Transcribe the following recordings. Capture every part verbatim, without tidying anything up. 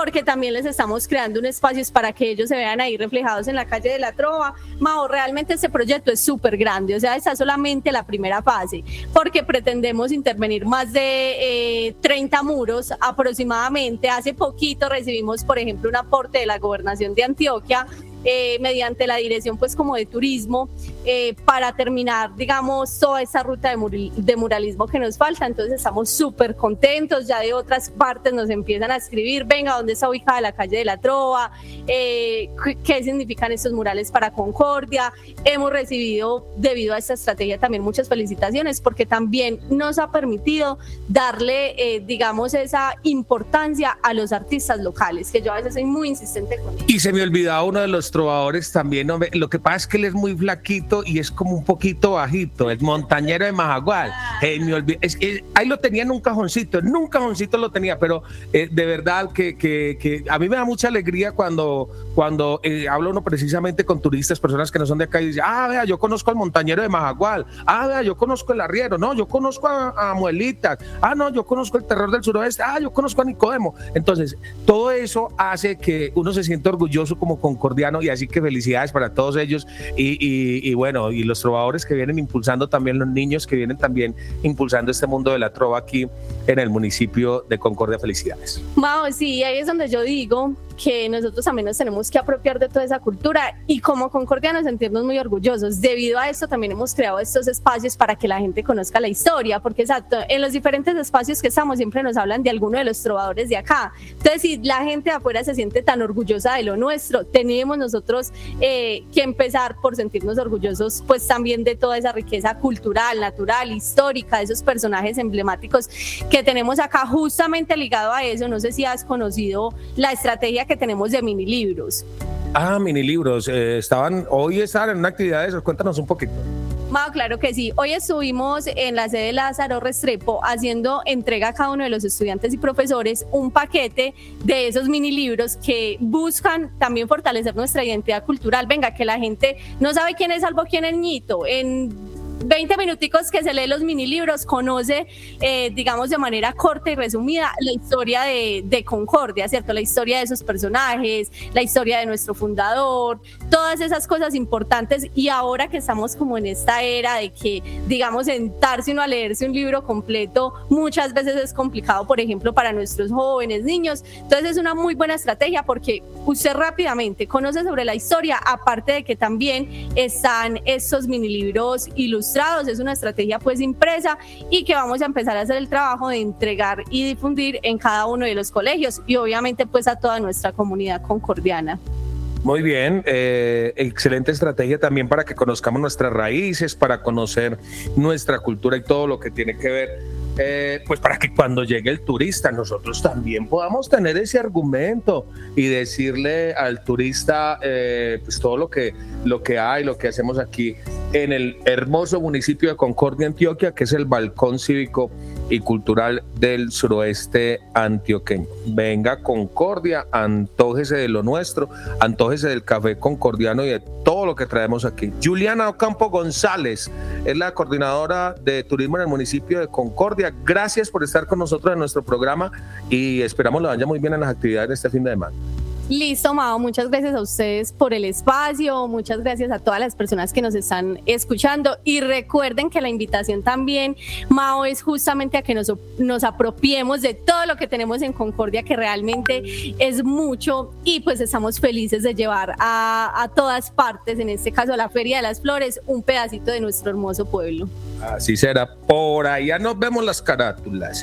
porque también les estamos creando un espacio para que ellos se vean ahí reflejados en la calle de la Trova. Mao, realmente este proyecto es súper grande, o sea, está solamente la primera fase, porque pretendemos intervenir más de eh, treinta muros aproximadamente. Hace poquito recibimos, por ejemplo, un aporte de la Gobernación de Antioquia, Eh, mediante la dirección pues como de turismo, eh, para terminar digamos toda esa ruta de, mural, de muralismo que nos falta. Entonces estamos súper contentos, ya de otras partes nos empiezan a escribir, venga, ¿dónde está ubicada la calle de la Trova? Eh, ¿qué significan estos murales para Concordia? Hemos recibido debido a esta estrategia también muchas felicitaciones, porque también nos ha permitido darle eh, digamos esa importancia a los artistas locales, que yo a veces soy muy insistente con ellos. Y se me olvidaba uno de los trovadores también, hombre. Lo que pasa es que él es muy flaquito y es como un poquito bajito, el montañero de Majagual. Eh, me olvidé, es, es, ahí lo tenía en un cajoncito, en un cajoncito lo tenía, pero eh, de verdad que, que, que a mí me da mucha alegría cuando, cuando eh, hablo uno precisamente con turistas, personas que no son de acá, y dicen, ah, vea, yo conozco al montañero de Majagual, ah, vea, yo conozco el arriero, no, yo conozco a, a Muelitas, ah, no, yo conozco el terror del suroeste, ah, yo conozco a Nicodemo. Entonces, todo eso hace que uno se sienta orgulloso como concordiano, y así que felicidades para todos ellos, y, y, y bueno, y los trovadores que vienen impulsando también, los niños que vienen también impulsando este mundo de la trova aquí en el municipio de Concordia. Felicidades. Mao, sí, ahí es donde yo digo que nosotros también nos tenemos que apropiar de toda esa cultura, y como concordianos sentirnos muy orgullosos. Debido a esto también hemos creado estos espacios para que la gente conozca la historia, porque exacto, en los diferentes espacios que estamos siempre nos hablan de alguno de los trovadores de acá. Entonces, si la gente de afuera se siente tan orgullosa de lo nuestro, tenemos nosotros eh, que empezar por sentirnos orgullosos pues también de toda esa riqueza cultural, natural, histórica, de esos personajes emblemáticos que tenemos acá. Justamente ligado a eso, no sé si has conocido la estrategia que tenemos de mini libros. Ah, mini libros, eh, estaban, hoy estaban en una actividad de eso, cuéntanos un poquito. Mao, claro que sí. Hoy estuvimos en la sede de Lázaro Restrepo haciendo entrega a cada uno de los estudiantes y profesores un paquete de esos mini libros que buscan también fortalecer nuestra identidad cultural. Venga, que la gente no sabe quién es Salvo quién es Ñito. En veinte minuticos que se lee los mini libros, conoce, eh, digamos de manera corta y resumida, la historia de, de Concordia, ¿cierto? La historia de esos personajes, la historia de nuestro fundador, todas esas cosas importantes. Y ahora que estamos como en esta era de que, digamos, sentarse uno a leerse un libro completo muchas veces es complicado, por ejemplo, para nuestros jóvenes, niños. Entonces es una muy buena estrategia, porque usted rápidamente conoce sobre la historia, aparte de que también están estos mini libros ilustrados. Es una estrategia pues impresa, y que vamos a empezar a hacer el trabajo de entregar y difundir en cada uno de los colegios, y obviamente pues a toda nuestra comunidad concordiana. Muy bien, eh, excelente estrategia también para que conozcamos nuestras raíces, para conocer nuestra cultura y todo lo que tiene que ver, eh, pues para que cuando llegue el turista nosotros también podamos tener ese argumento y decirle al turista eh, pues todo lo que, lo que hay, lo que hacemos aquí en el hermoso municipio de Concordia, Antioquia, que es el Balcón Cívico y Cultural del Suroeste Antioqueño. Venga, Concordia, antójese de lo nuestro, antójese del café concordiano y de todo lo que traemos aquí. Juliana Ocampo González es la coordinadora de turismo en el municipio de Concordia. Gracias por estar con nosotros en nuestro programa, y esperamos le vaya muy bien en las actividades de este fin de semana. Listo, Mao, muchas gracias a ustedes por el espacio, muchas gracias a todas las personas que nos están escuchando, y recuerden que la invitación también, Mao, es justamente a que nos, nos apropiemos de todo lo que tenemos en Concordia, que realmente es mucho, y pues estamos felices de llevar a, a todas partes, en este caso a la Feria de las Flores, un pedacito de nuestro hermoso pueblo. Así será, por allá nos vemos las carátulas.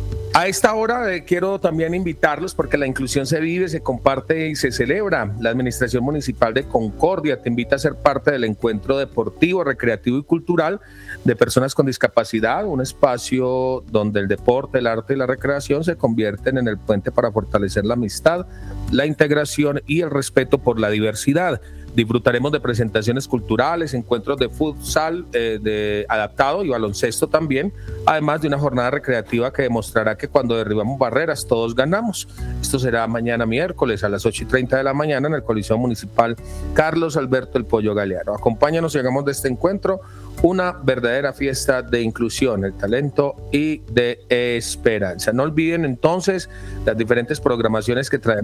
A esta hora eh, quiero también invitarlos, porque la inclusión se vive, se comparte y se celebra. La Administración Municipal de Concordia te invita a ser parte del encuentro deportivo, recreativo y cultural de personas con discapacidad, un espacio donde el deporte, el arte y la recreación se convierten en el puente para fortalecer la amistad, la integración y el respeto por la diversidad. Disfrutaremos de presentaciones culturales, encuentros de futsal eh, de adaptado y baloncesto también, además de una jornada recreativa que demostrará que cuando derribamos barreras todos ganamos. Esto será mañana miércoles a las ocho y treinta de la mañana en el Coliseo Municipal Carlos Alberto El Pollo Galeano. Acompáñanos y hagamos de este encuentro una verdadera fiesta de inclusión, el talento y de esperanza. No olviden entonces las diferentes programaciones que traemos